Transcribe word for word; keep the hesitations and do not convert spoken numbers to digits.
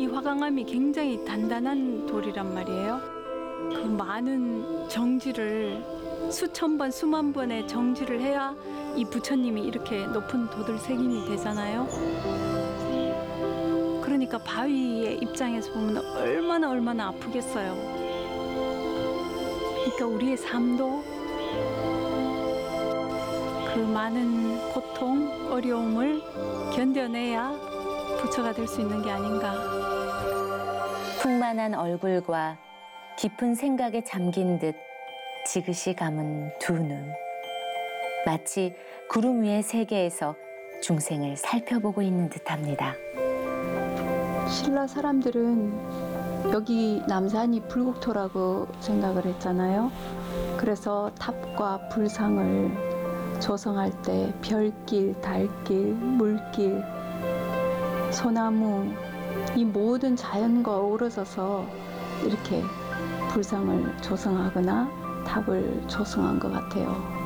이 화강암이 굉장히 단단한 돌이란 말이에요. 그 많은 정지를 수천 번, 수만 번의 정지를 해야 이 부처님이 이렇게 높은 도들 색임이 되잖아요. 그러니까 바위의 입장에서 보면 얼마나 얼마나 아프겠어요. 그러니까 우리의 삶도 그 많은 고통, 어려움을 견뎌내야 부처가 될 수 있는 게 아닌가. 풍만한 얼굴과 깊은 생각에 잠긴 듯 지그시 감은 두 눈. 마치 구름 위의 세계에서 중생을 살펴보고 있는 듯합니다. 신라 사람들은 여기 남산이 불국토라고 생각을 했잖아요. 그래서 탑과 불상을 조성할 때 별길, 달길, 물길, 소나무 이 모든 자연과 어우러져서 이렇게 불상을 조성하거나 탑을 조성한 것 같아요.